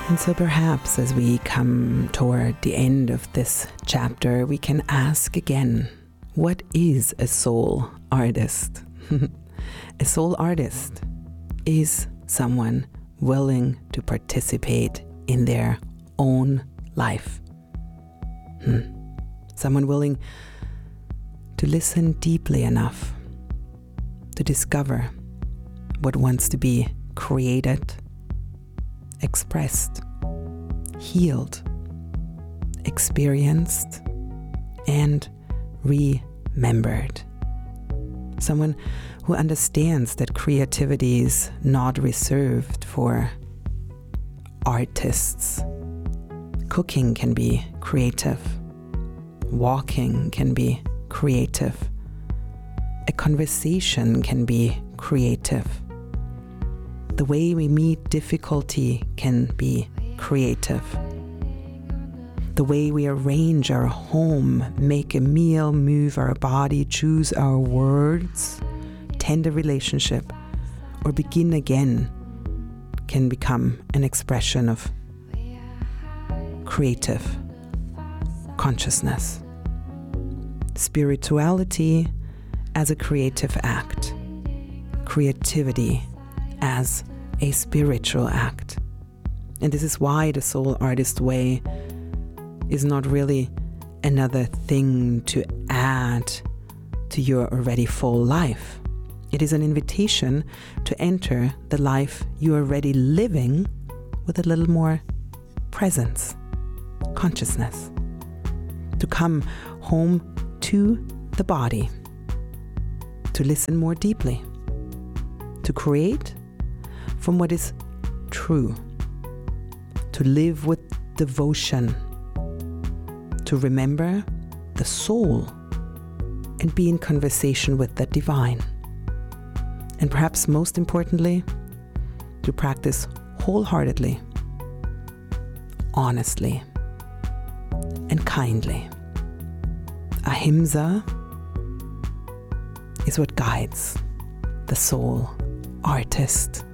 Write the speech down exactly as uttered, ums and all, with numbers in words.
And so perhaps as we come toward the end of this chapter, we can ask again, what is a soul artist? A soul artist is someone willing to participate in their own life. Hmm. Someone willing to listen deeply enough to discover what wants to be created, expressed, healed, experienced, and remembered. Someone who understands that creativity is not reserved for artists. Cooking can be creative. Walking can be creative. A conversation can be creative. The way we meet difficulty can be creative. The way we arrange our home, make a meal, move our body, choose our words, tend a relationship, or begin again can become an expression of creative consciousness. Spirituality as a creative act. Creativity as a spiritual act. And this is why the Soul Artist Way is not really another thing to add to your already full life. It is an invitation to enter the life you are already living with a little more presence, consciousness, to come home to the body, to listen more deeply, to create from what is true, to live with devotion, to remember the soul and be in conversation with the divine. And perhaps most importantly, to practice wholeheartedly, honestly, and kindly. Ahimsa is what guides the soul artist.